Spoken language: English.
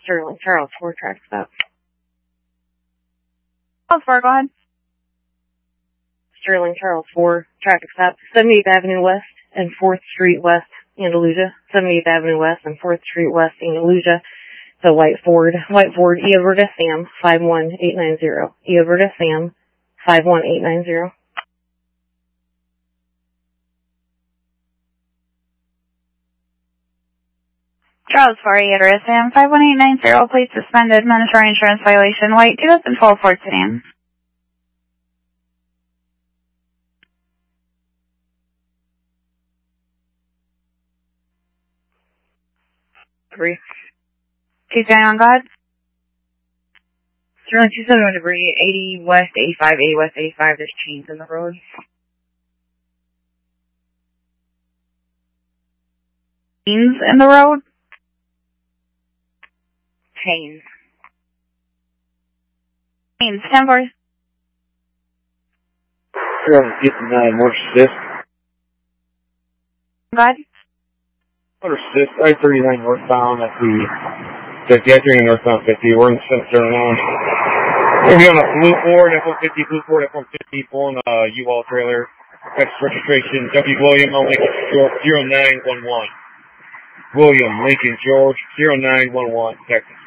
Sterling Charles 4, traffic stop. Charles 4, go ahead. Sterling Charles 4, traffic stop. 78th Avenue West and 4th Street West, Andalusia. 78th Avenue West and 4th Street West, Andalusia. The White Ford, Eoverta Sam 51890. Eoverta Sam 51890. Charles 4, Eoverta Sam 51890, please suspended, mandatory insurance violation, white 2012 Ford sedan. Debris. Keep going on, go ahead. Sterling 271 debris, 80 West 85, 80 West 85, there's chains in the road. Chains in the road? Chains. Chains, 10-4. Sterling 59, motor assist. Go ahead. Motor assist, I-39 northbound at the I-39 northbound 50. We're in the center turnaround. We're going to be on a blue Ford, F-150, blue Ford, F-150, pulling a U-Haul trailer. Texas registration, W. William, Lincoln George, 0911. William, Lincoln George, 0911, Texas.